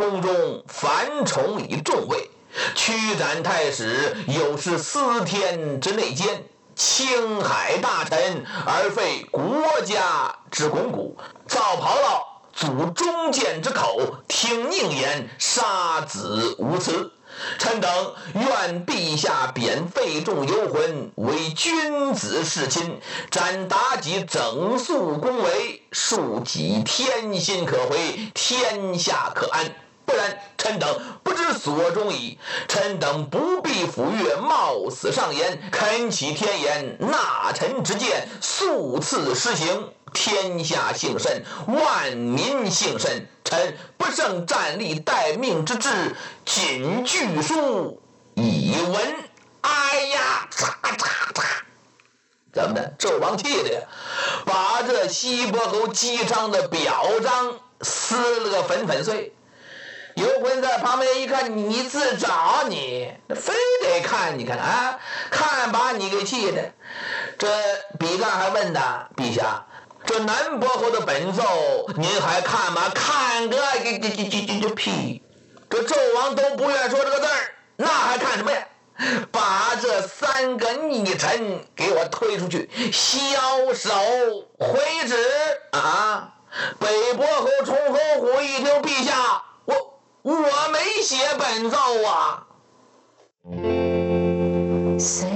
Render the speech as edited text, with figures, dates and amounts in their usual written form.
宫中，樊崇以众位，驱斩太史，有失司天之内奸，青海大臣而废国家之肱骨，造跑道，阻忠谏之口，听佞言，杀子无辞。臣等愿陛下贬废众游魂为君子侍亲，斩妲己整肃宫闱，庶几天心可回，天下可安。不然，臣等不知所终矣。臣等不必抚越，冒死上言，恳启天颜，纳臣之谏，速赐施行。天下幸甚，万民幸甚。臣不胜战力待命之志，谨具书以闻。哎呀，怎么的？纣王气的呀，把这西伯侯姬昌的表彰撕了个粉粉碎。游魂在旁边一看，你自找你，非得看，你看啊，看把你给气的。这比干还问他，陛下，这南伯侯的本奏您还看吗？看个屁！这纣王都不愿说这个字儿，那还看什么呀？把这3个逆臣给我推出去，枭首回旨啊！北伯侯崇侯虎一听，陛下，我没写本奏啊。